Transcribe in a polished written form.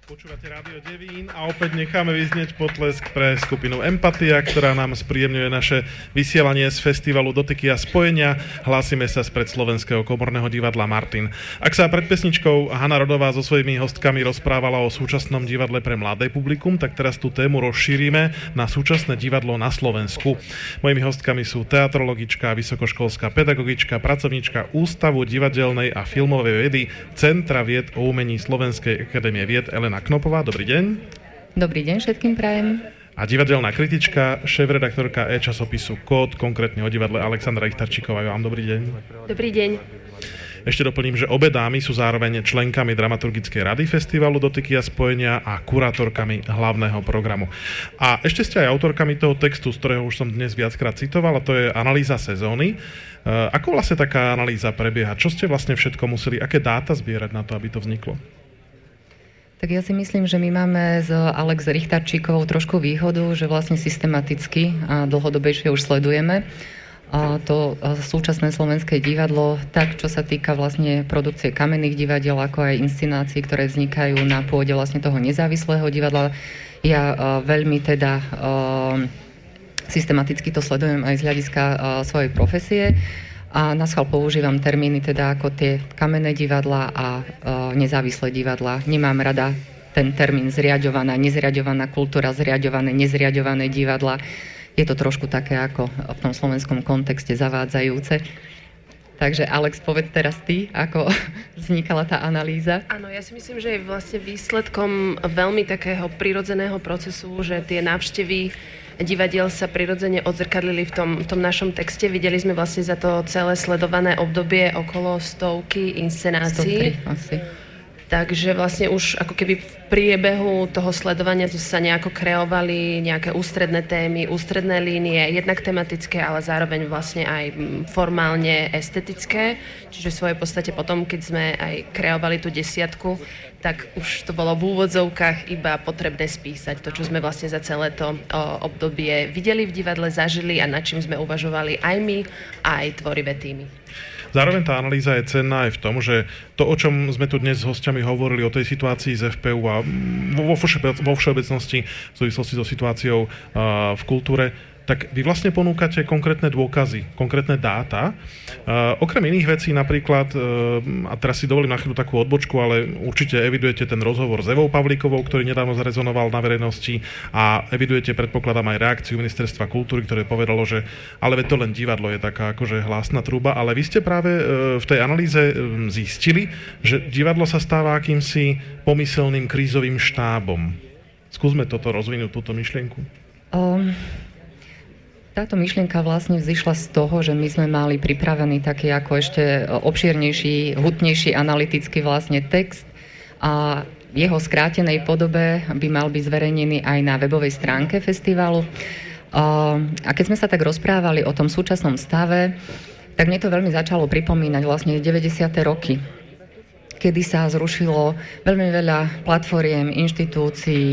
Počúvate Rádio Devín a opäť necháme vyznieť potlesk pre skupinu Empatia, ktorá nám spríjemňuje naše vysielanie z festivalu Dotyky a spojenia. Hlásime sa spred Slovenského komorného divadla Martin. Ak sa pred pesničkou Hana Rodová so svojimi hostkami rozprávala o súčasnom divadle pre mladé publikum, tak teraz tú tému rozšírime na súčasné divadlo na Slovensku. Mojimi hostkami sú teatrologička, vysokoškolská pedagogička, pracovníčka Ústavu divadelnej a filmovej vedy Centra vied o umení Slovenskej akadémie vied Elena Knopová. Dobrý deň. Dobrý deň všetkým prajem. A divadelná kritička, šéfredaktorka e-časopisu Kód, konkrétne o divadle Alexandra Richtarčíková. Vám dobrý deň. Dobrý deň. Ešte doplním, že obe dámy sú zároveň členkami dramaturgickej rady festivalu Dotyky a spojenia a kurátorkami hlavného programu. A ešte ste aj autorkami toho textu, z ktorého už som dnes viackrát citoval, a to je analýza sezóny. Ako vlastne taká analýza prebieha? Čo ste vlastne všetko museli, aké dáta zbierať na to, aby to vzniklo? Tak ja si myslím, že my máme s Alex Richtarčíkovou trošku výhodu, že vlastne systematicky a dlhodobejšie už sledujeme to súčasné slovenské divadlo, tak čo sa týka vlastne produkcie kamenných divadiel, ako aj inscenácií, ktoré vznikajú na pôde vlastne toho nezávislého divadla. Ja veľmi teda systematicky to sledujem aj z hľadiska svojej profesie. A naschvál používam termíny teda ako tie kamenné divadlá a nezávislé divadlá. Nemám rada ten termín zriaďovaná, nezriaďovaná kultúra, zriaďované, nezriaďované divadlá. Je to trošku také ako v tom slovenskom kontexte zavádzajúce. Takže Alex, povedz teraz ty, ako vznikala tá analýza. Áno, ja si myslím, že je vlastne výsledkom veľmi takého prirodzeného procesu, že tie návštevy divadiel sa prirodzene odzrkadlili v tom našom texte. Videli sme vlastne za to celé sledované obdobie okolo 100 inscenácií. 103 asi. Takže vlastne už ako keby v priebehu toho sledovania sa nejako kreovali nejaké ústredné témy, ústredné línie, jednak tematické, ale zároveň vlastne aj formálne estetické. Čiže v svojej podstate potom, keď sme aj kreovali tú desiatku, tak už to bolo v úvodzovkách iba potrebné spísať to, čo sme vlastne za celé to obdobie videli v divadle, zažili a nad čím sme uvažovali aj my, aj tvorivé týmy. Zároveň tá analýza je cenná aj v tom, že to, o čom sme tu dnes s hostiami hovorili, o tej situácii z FPU a vo všeobecnosti v súvislosti so situáciou v kultúre, tak vy vlastne ponúkate konkrétne dôkazy, konkrétne dáta. Okrem iných vecí napríklad, a teraz si dovolím na chvíľu takú odbočku, ale určite evidujete ten rozhovor s Evou Pavlíkovou, ktorý nedávno zarezonoval na verejnosti, a evidujete, predpokladám, aj reakciu Ministerstva kultúry, ktoré povedalo, že ale veď to len divadlo je taká akože hlásna trúba, ale vy ste práve v tej analýze zistili, že divadlo sa stáva akýmsi pomyselným krízovým štábom. Skúsme toto rozvinúť, túto myšlienku. Táto myšlienka vlastne vzýšla z toho, že my sme mali pripravený taký ako ešte obšírnejší, hutnejší analytický vlastne text a v jeho skrátenej podobe by mal byť zverejnený aj na webovej stránke festivalu. A keď sme sa tak rozprávali o tom súčasnom stave, tak mne to veľmi začalo pripomínať vlastne 90. roky, kedy sa zrušilo veľmi veľa platformiem, inštitúcií,